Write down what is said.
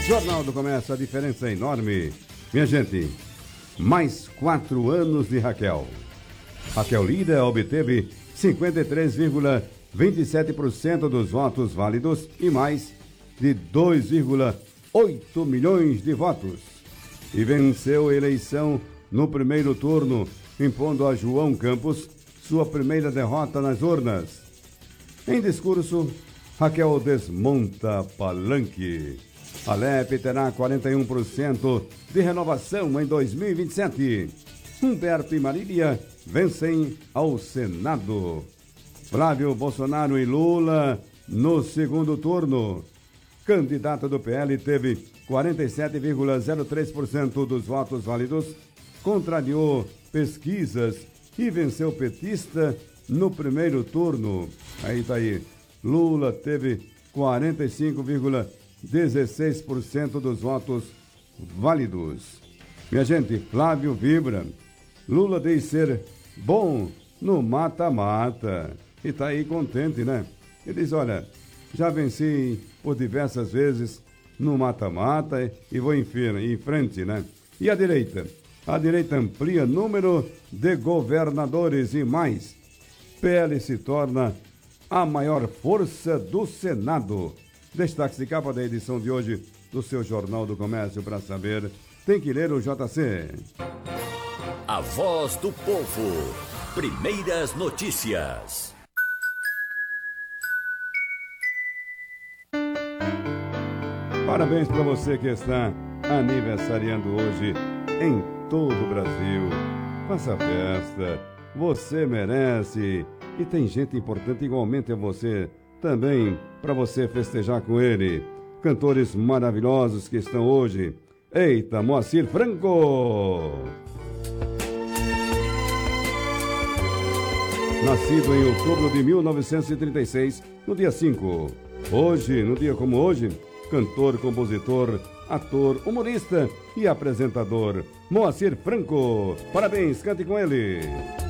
Jornal do Comércio, a diferença é enorme. Minha gente, mais 4 anos de Raquel. Raquel Lira obteve 53,27% dos votos válidos e mais de 2,8 milhões de votos. E venceu a eleição no primeiro turno, impondo a João Campos sua primeira derrota nas urnas. Em discurso, Raquel desmonta palanque. Alep terá 41% de renovação em 2027. Humberto e Marília vencem ao Senado. Flávio Bolsonaro e Lula no segundo turno. Candidata do PL teve 47,03% dos votos válidos, contrariou pesquisas e venceu petista no primeiro turno. Aí tá aí. Lula teve 45,16% dos votos válidos. Minha gente, Flávio vibra. Lula diz ser bom no mata-mata. E tá aí contente, né? Ele diz, olha, já venci por diversas vezes no mata-mata e vou em frente, né? E a direita? A direita amplia número de governadores e mais. PL se torna a maior força do Senado. Destaque de capa da edição de hoje do seu Jornal do Comércio. Para saber, tem que ler o JC. A voz do povo. Primeiras notícias. Parabéns para você que está aniversariando hoje em todo o Brasil. Faça festa, você merece. E tem gente importante igualmente a você também para você festejar com ele. Cantores maravilhosos que estão hoje. Eita, Moacir Franco! Nascido em outubro de 1936, no dia 5. Hoje, no dia como hoje, cantor, compositor, ator, humorista e apresentador, Moacir Franco. Parabéns, cante com ele.